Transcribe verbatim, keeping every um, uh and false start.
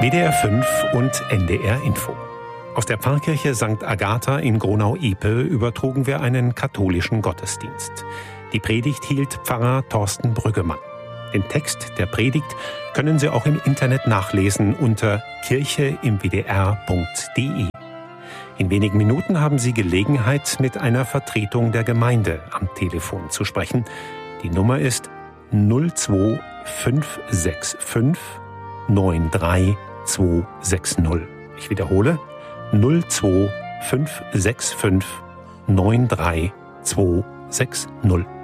W D R fünf und N D R Info. Aus der Pfarrkirche Sankt Agatha in Gronau-Epe übertrugen wir einen katholischen Gottesdienst. Die Predigt hielt Pfarrer Thorsten Brüggemann. Den Text der Predigt können Sie auch im Internet nachlesen unter kirche im w d r punkt d e. In wenigen Minuten haben Sie Gelegenheit, mit einer Vertretung der Gemeinde am Telefon zu sprechen. Die Nummer ist null zwei fünf sechs fünf neun drei zwei sechs null. Ich wiederhole, null zwei fünf sechs fünf neun drei zwei sechs null.